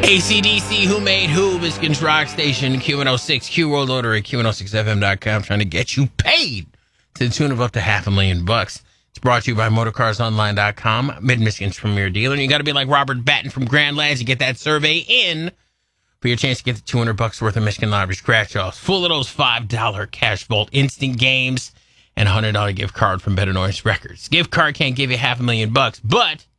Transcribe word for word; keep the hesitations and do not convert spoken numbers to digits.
A C D C, Who Made Who, Michigan's Rock Station, Q one oh six, Q World Order at Q one oh six F M dot com, trying to get you paid to the tune of up to half a million bucks. It's brought to you by Motorcars Online dot com, Mid-Michigan's premier dealer. And you got to be like Robert Batten from Grand Lands to get that survey in for your chance to get the two hundred bucks worth of Michigan Lottery scratch-offs. Full of those five dollar cash vault instant games and a one hundred dollars gift card from Better Noise Records. Gift card can't give you half a million bucks, but